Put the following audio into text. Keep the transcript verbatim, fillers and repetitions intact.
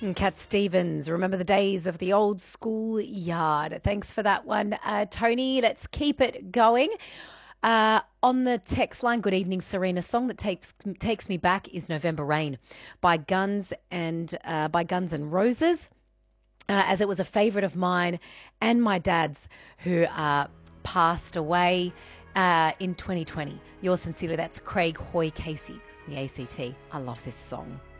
And Cat Stevens, remember the days of the old school yard. Thanks for that one, uh, Tony. Let's keep it going. Uh, on the text line, good evening, Serena. Song that takes takes me back is November Rain by Guns and uh, by Guns and Roses, uh, as it was a favourite of mine and my dad's, who uh, passed away uh, in twenty twenty. Yours sincerely, that's Craig Hoy Casey, the A C T. I love this song.